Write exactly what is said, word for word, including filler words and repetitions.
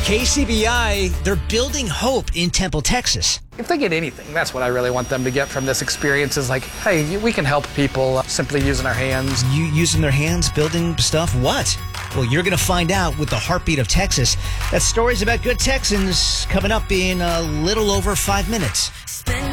K C B I, they're building hope in Temple, Texas. If they get anything, that's what I really want them to get from this experience is like, hey, we can help people simply using our hands. You using their hands, building stuff? What? Well, you're going to find out with the Heartbeat of Texas. That story's about good Texans coming up in a little over five minutes.